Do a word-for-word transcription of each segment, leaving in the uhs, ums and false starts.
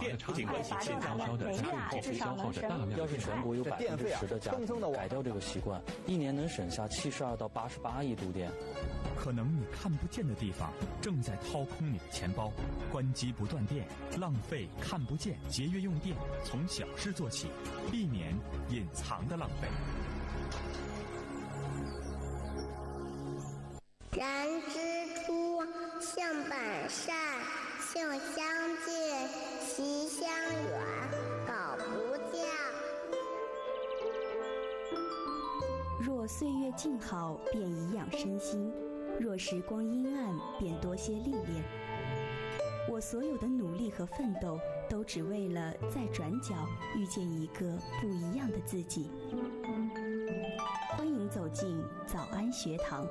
电不仅关系健康消的家用电费消耗的大量， 要是全国有百分之十的家庭改掉这个习惯，一年能省下七十二到八十八亿度电。 可能你看不见的地方正在掏空你的钱包，关机不断电，浪费看不见，节约用电，从小事做起，避免隐藏的浪费。 人之初，性本善，性相近，习相远，苟不教。 若岁月静好，便颐养身心；若时光阴暗，便多些历练。我所有的努力和奋斗，都只为了在转角遇见一个不一样的自己。欢迎走进早安学堂。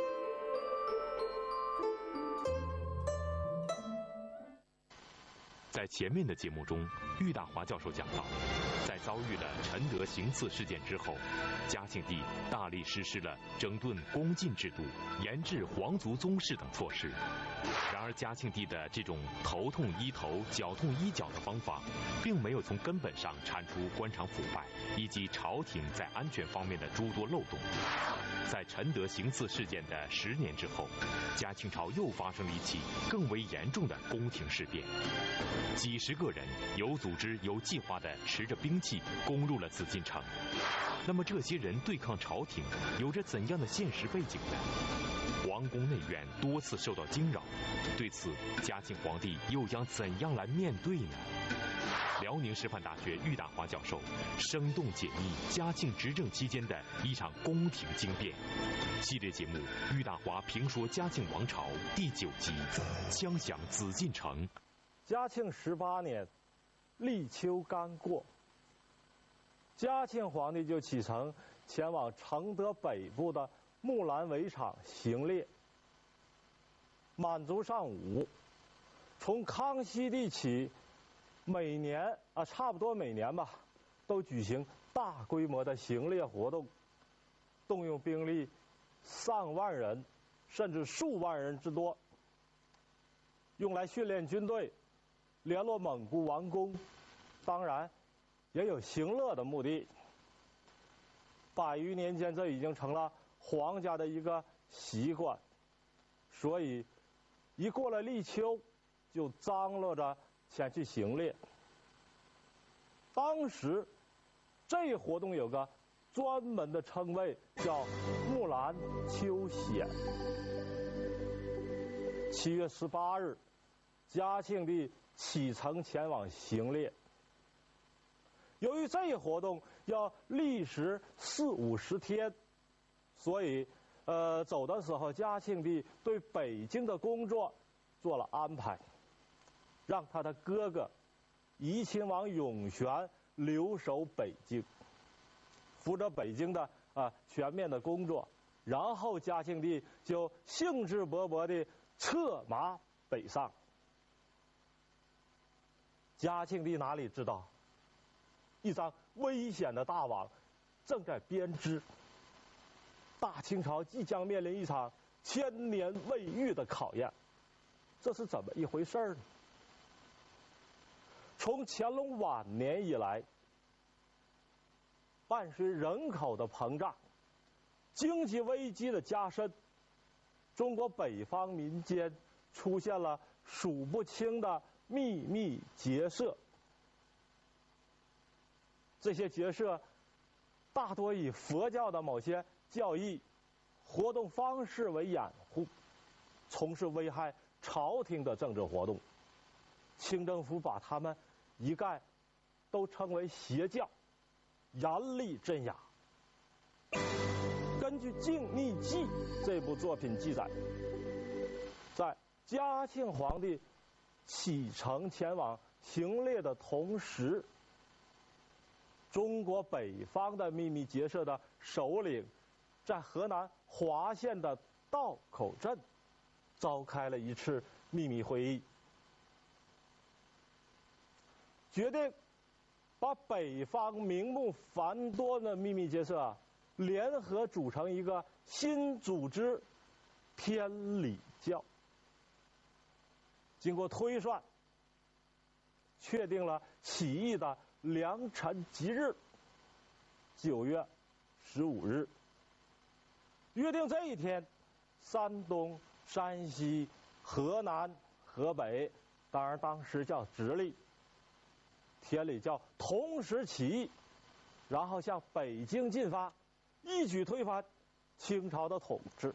在前面的节目中，郁大华教授讲到，在遭遇了陈德行刺事件之后，嘉庆帝大力实施了整顿宫禁制度、严治皇族宗室等措施。然而，嘉庆帝的这种头痛医头、脚痛医脚的方法，并没有从根本上铲除官场腐败以及朝廷在安全方面的诸多漏洞。在陈德行刺事件的十年之后，嘉庆朝又发生了一起更为严重的宫廷事变。几十个人有组织、有计划地持着兵器攻入了紫禁城。那么这些人对抗朝廷有着怎样的现实背景呢？皇宫内院多次受到惊扰，对此嘉庆皇帝又将怎样来面对呢？辽宁师范大学郁大华教授生动解密嘉庆执政期间的一场宫廷惊变。系列节目《郁大华评说嘉庆王朝》第九集《枪响紫禁城》。 嘉庆十八年，立秋刚过，嘉庆皇帝就启程前往承德北部的木兰围场行猎。满族上午，从康熙帝起，每年啊，差不多每年吧，都举行大规模的行猎活动，动用兵力上万人，甚至数万人之多，用来训练军队，联络蒙古王公，当然也有行乐的目的。百余年间，这已经成了皇家的一个习惯，所以一过了立秋，就张罗着前去行猎。当时这活动有个专门的称谓，叫木兰秋显。七月十八日，嘉庆帝启程前往行猎。由于这一活动要历时四五十天，所以呃走的时候，嘉庆帝对北京的工作做了安排，让他的哥哥怡亲王永璇留守北京，负责北京的啊、呃、全面的工作。然后嘉庆帝就兴致勃勃地策马北上。嘉庆帝哪里知道，一张危险的大网正在编织，大清朝即将面临一场千年未遇的考验。这是怎么一回事呢？从乾隆晚年以来，伴随人口的膨胀、经济危机的加深，中国北方民间出现了数不清的秘密结社。这些结社大多以佛教的某些教义、活动方式为掩护，从事危害朝廷的政治活动。清政府把他们一概都称为邪教，严厉镇压。根据《静逆记》这部作品记载，在嘉庆皇帝启程前往行猎的同时，中国北方的秘密结社的首领在河南滑县的道口镇召开了一次秘密会议，决定把北方名目繁多的秘密结社啊联合组成一个新组织——天理教。经过推算， 确定了起义的良辰吉日，九月十五日。约定这一天，山东、山西、河南、河北，当然当时叫直隶、天理教同时起义，然后向北京进发，一举推翻清朝的统治。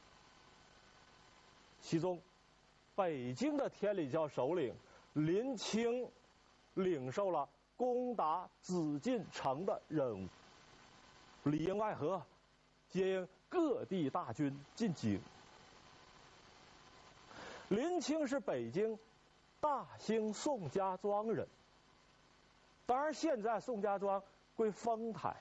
其中，北京的天理教首领林清领受了攻打紫禁城的任务，里应外合，接应各地大军进京。林清是北京大兴宋家庄人，当然现在宋家庄归丰台。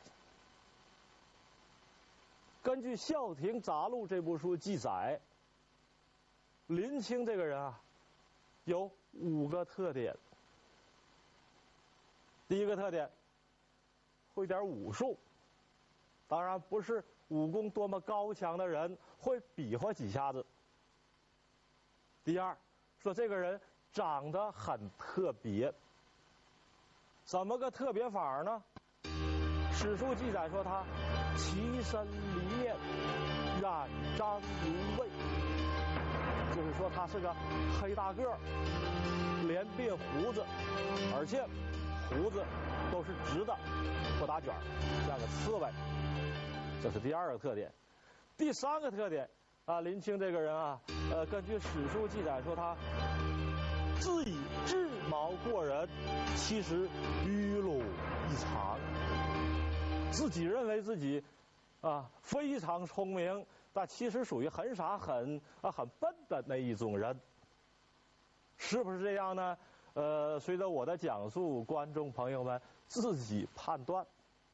根据《孝廷杂录》这部书记载，林清这个人啊，有五个特点。第一个特点，会点武术，当然不是武功多么高强的人，会比划几下子。第二，说这个人长得很特别，怎么个特别法呢？史书记载说他其身离面，染章如魏，就是说他是个黑大个儿，连鬓胡子，而且胡子都是直的，不打卷，像个刺猬。这是第二个特点。第三个特点啊，林清这个人啊，呃，根据史书记载说他自以智谋过人，其实愚鲁异常。自己认为自己啊非常聪明，但其实属于很傻很啊很笨的那一种人，是不是这样呢？呃，随着我的讲述，观众朋友们自己判断。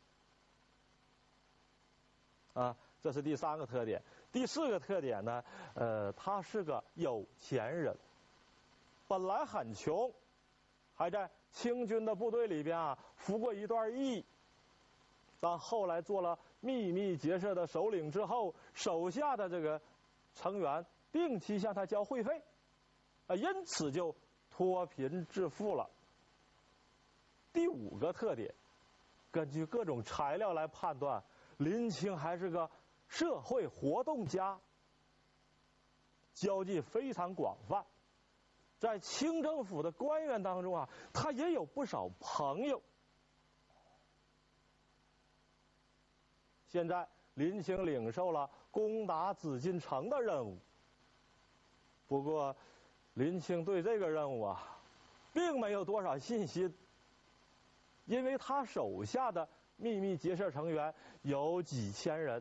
啊，这是第三个特点。第四个特点呢，呃，他是个有钱人，本来很穷，还在清军的部队里边啊服过一段役。当后来做了秘密结社的首领之后，手下的这个成员定期向他交会费，啊，因此就脱贫致富了。第五个特点，根据各种材料来判断，林清还是个社会活动家，交际非常广泛，在清政府的官员当中啊，他也有不少朋友。现在林清领受了攻打紫禁城的任务，不过林清对这个任务啊，并没有多少信心，因为他手下的秘密结社成员有几千人，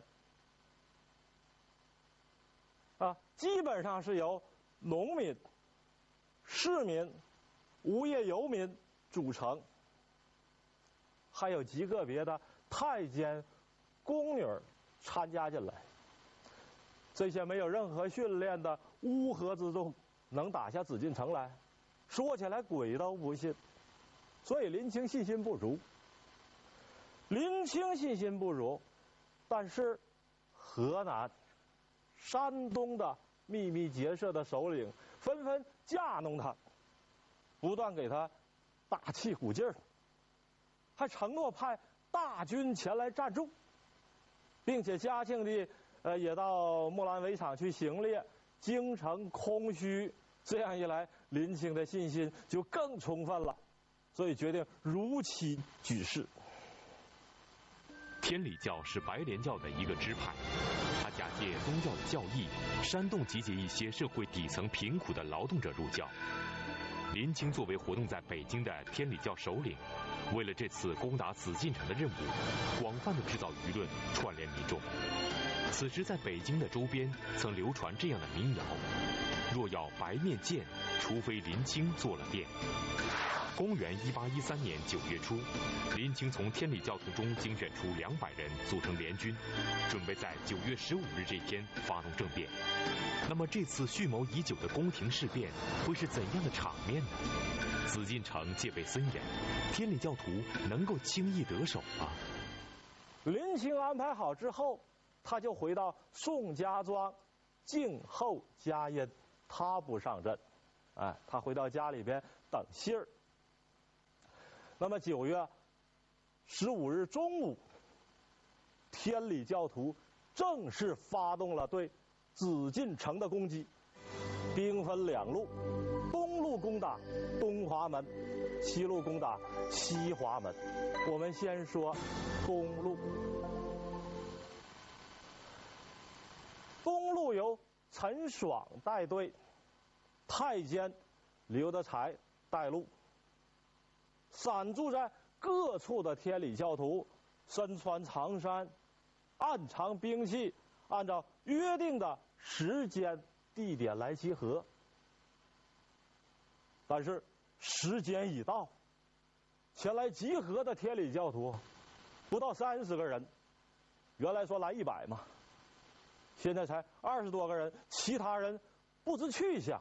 啊，基本上是由农民、市民、无业游民组成，还有极个别的太监、宫女参加进来。这些没有任何训练的乌合之众能打下紫禁城来？说起来鬼都不信。所以林清信心不足。林清信心不足，但是河南、山东的秘密结社的首领纷纷架弄他，不断给他打气鼓劲儿，还承诺派大军前来赞助，并且嘉庆帝呃也到木兰围场去行猎，京城空虚，这样一来，林清的信心就更充分了，所以决定如期举事。 天理教是白莲教的一个支派，他假借宗教的教义，煽动集结一些社会底层贫苦的劳动者入教。林清作为活动在北京的天理教首领，为了这次攻打紫禁城的任务，广泛的制造舆论，串联民众。此时在北京的周边曾流传这样的民谣：若要白面见，除非林清做了殿。公元一八一三年九月初，林清从天理教徒中精选出两百人组成联军，准备在九月十五日这天发动政变。那么这次蓄谋已久的宫廷事变会是怎样的场面呢？紫禁城戒备森严，天理教徒能够轻易得手吗？ 林清安排好之后，他就回到宋家庄静候佳音，他不上阵，哎，他回到家里边等信儿。 那么九月十五日中午，天理教徒正式发动了对紫禁城的攻击，兵分两路，东路攻打东华门，西路攻打西华门。我们先说东路。东路由陈爽带队，太监刘德才带路。散驻在各处的天理教徒身穿长衫，暗藏兵器，按照约定的时间地点来集合。但是时间已到，前来集合的天理教徒不到三十个人，原来说来一百嘛，现在才二十多个人，其他人不知去向。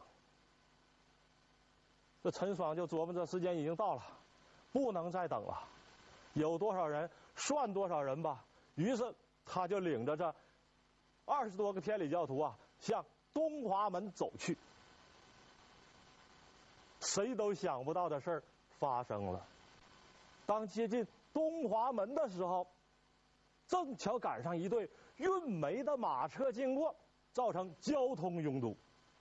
这陈爽就琢磨着时间已经到了，不能再等了，有多少人算多少人吧。于是他就领着这二十多个天理教徒啊，向东华门走去。谁都想不到的事儿发生了。当接近东华门的时候，正巧赶上一队运煤的马车经过，造成交通拥堵。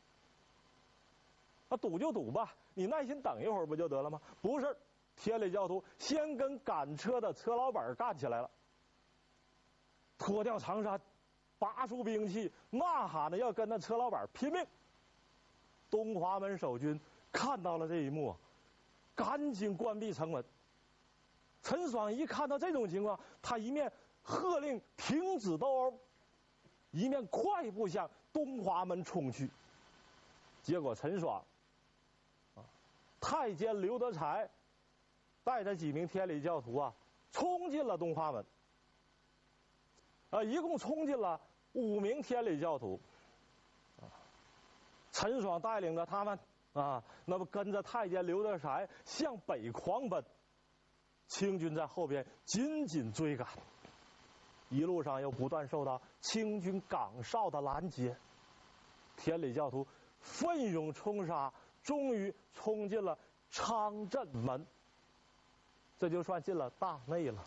那堵就堵吧，你耐心等一会儿不就得了吗？不是，天理教徒先跟赶车的车老板干起来了，脱掉长衫，拔出兵器，呐喊着要跟那车老板拼命。东华门守军看到了这一幕，赶紧关闭城门。陈爽一看到这种情况，他一面喝令停止斗殴，一面快步向东华门冲去。结果陈爽、啊、太监刘德才带着几名天理教徒啊，冲进了东华门。啊，一共冲进了五名天理教徒。啊，陈爽带领着他们啊，那么跟着太监刘德才向北狂奔，清军在后边紧紧追赶，一路上又不断受到清军岗哨的拦截，天理教徒奋勇冲杀，终于冲进了昌镇门，这就算进了大内了。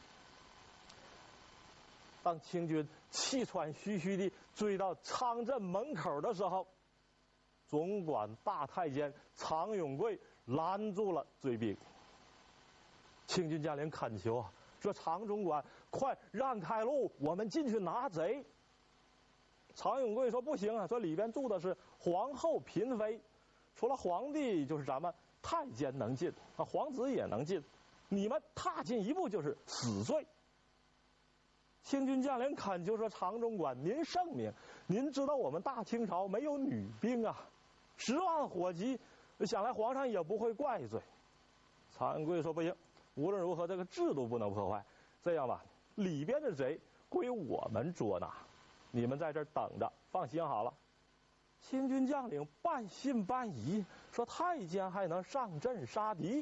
当清军气喘吁吁地追到昌镇门口的时候，总管大太监常永贵拦住了追兵。清军将领恳求啊，说常总管快让开路，我们进去拿贼。常永贵说不行啊，说里边住的是皇后嫔妃，除了皇帝就是咱们太监能进啊，皇子也能进，你们踏进一步就是死罪。清军将领恳求说：“常总管，您圣明，您知道我们大清朝没有女兵啊，十万火急，想来皇上也不会怪罪。”常永贵说：“不行，无论如何这个制度不能破坏。这样吧，里边的贼归我们捉拿，你们在这儿等着，放心好了。”清军将领半信半疑，说：“太监还能上阵杀敌？”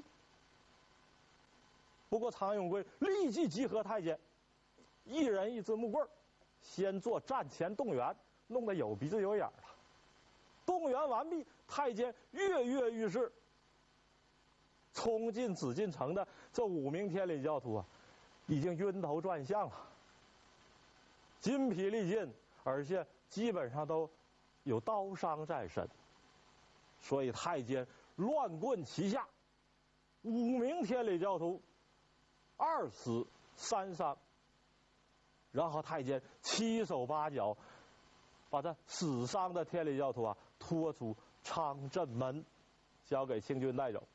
不过常永贵立即集合太监，一人一支木棍，先做战前动员，弄得有鼻子有眼的。动员完毕，太监跃跃欲试。冲进紫禁城的这五名天理教徒啊，已经晕头转向了，筋疲力尽，而且基本上都有刀伤在身。所以太监乱棍齐下，五名天理教徒二死三伤。然后太监七手八脚把这死伤的天理教徒啊拖出昌镇门，交给清军带走。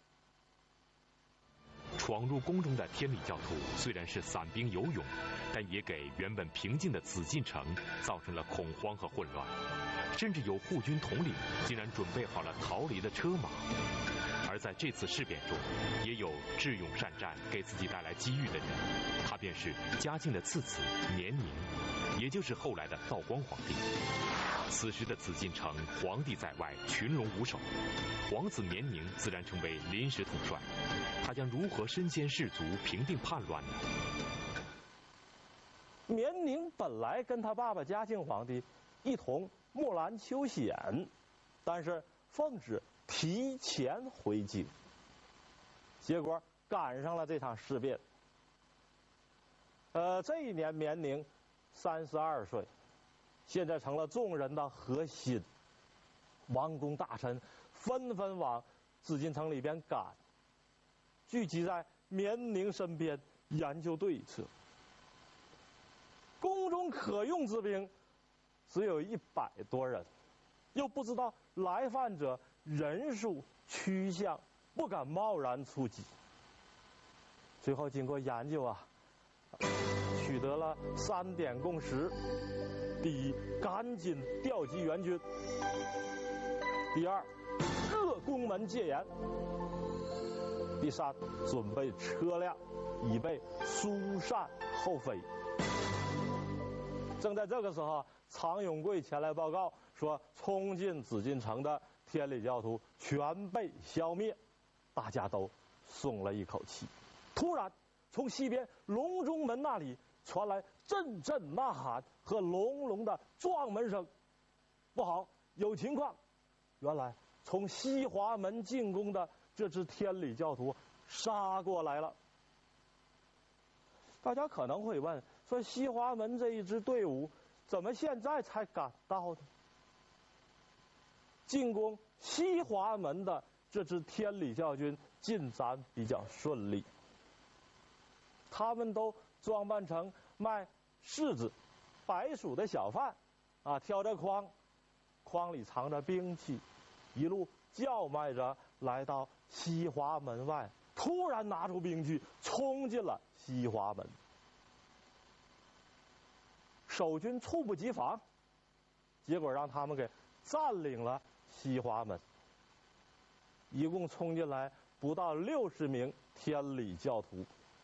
闯入宫中的天理教徒虽然是散兵游勇，但也给原本平静的紫禁城造成了恐慌和混乱，甚至有护军统领竟然准备好了逃离的车马。而在这次事变中，也有智勇善战、给自己带来机遇的人，他便是嘉靖的次子绵宁，也就是后来的道光皇帝。此时的紫禁城，皇帝在外，群龙无首，皇子绵宁自然成为临时统帅。他将如何身先士卒，平定叛乱呢？ 绵宁本来跟他爸爸嘉靖皇帝一同木兰秋显，但是奉旨提前回京，结果赶上了这场事变。呃，这一年绵宁三十二岁，现在成了众人的核心。王公大臣纷纷往紫禁城里边赶，聚集在绵宁身边研究对策。宫中可用之兵只有一百多人，又不知道来犯者人数趋向，不敢贸然出击。最后经过研究啊，取得了三点共识：第一，赶紧调集援军；第二，各宫门戒严；第三，准备车辆，以备疏散后飞。正在这个时候，常永贵前来报告说，冲进紫禁城的天理教徒全被消灭，大家都松了一口气。突然，从西边隆中门那里传来阵阵呐喊和隆隆的撞门声。不好，有情况！原来从西华门进宫的这支天理教徒杀过来了。大家可能会问，说西华门这一支队伍怎么现在才赶到呢？进攻西华门的这支天理教军进展比较顺利，他们都装扮成卖柿子、白薯的小贩，啊，挑着筐，筐里藏着兵器，一路叫卖着来到西华门外，突然拿出兵器，冲进了西华门。守军猝不及防，结果让他们给占领了西华门。一共冲进来不到六十名天理教徒，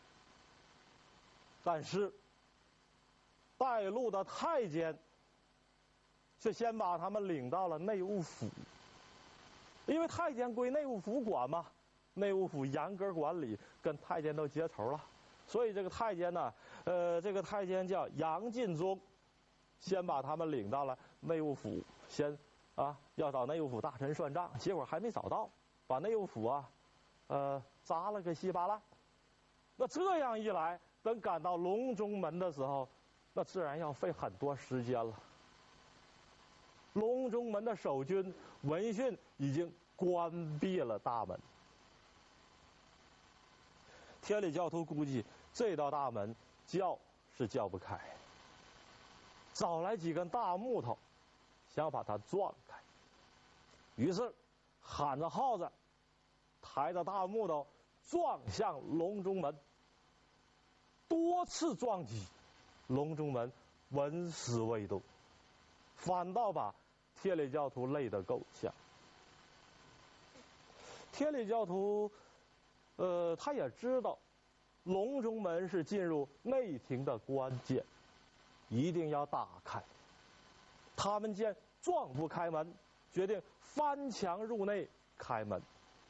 但是带路的太监却先把他们领到了内务府，因为太监归内务府管嘛，内务府严格管理，跟太监都结仇了。所以这个太监呢，呃，这个太监叫杨进忠，先把他们领到了内务府，先啊要找内务府大臣算账，结果还没找到，把内务府啊，呃砸了个稀巴烂。那这样一来，等赶到隆中门的时候，那自然要费很多时间了。隆中门的守军闻讯已经关闭了大门。天理教徒估计这道大门叫是叫不开，找来几根大木头，想把它撞开。于是喊着号子，抬着大木头撞向隆中门。多次撞击，隆中门纹丝未动，反倒把天理教徒累得够呛。天理教徒呃，他也知道隆中门是进入内廷的关键，一定要打开。他们见撞不开门，决定翻墙入内开门。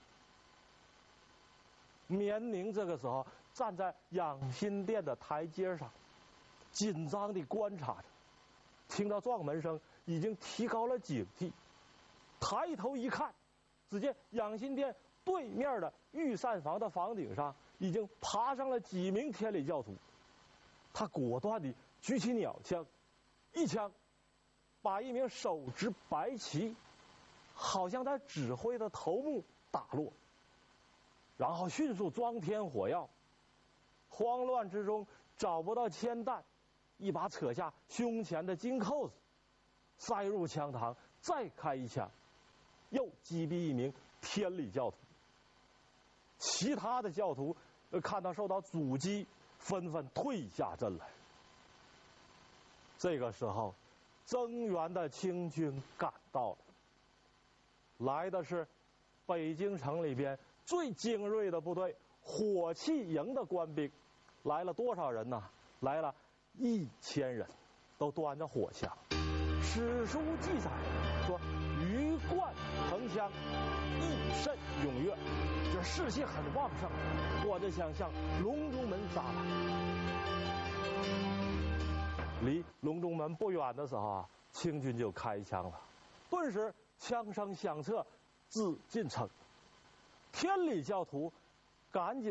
绵宁这个时候站在养心殿的台阶上，紧张地观察着，听到撞门声，已经提高了警惕。抬头一看，只见养心殿对面的御膳房的房顶上已经爬上了几名天理教徒。他果断地举起鸟枪，一枪把一名手执白旗，好像在指挥的头目打落，然后迅速装填火药。慌乱之中找不到铅弹，一把扯下胸前的金扣子，塞入枪膛，再开一枪，又击毙一名天理教徒。其他的教徒看到受到阻击，纷纷退下阵来。这个时候，增援的清军赶到了，来的是北京城里边最精锐的部队——火器营的官兵。来了多少人呢？来了一千人，都端着火枪。史书记载说，鱼贯腾枪，意甚踊跃，这士气很旺盛，端着枪向隆中门杀来。离隆中门不远的时候啊，清军就开枪了，顿时枪声响彻紫禁城。天理教徒赶紧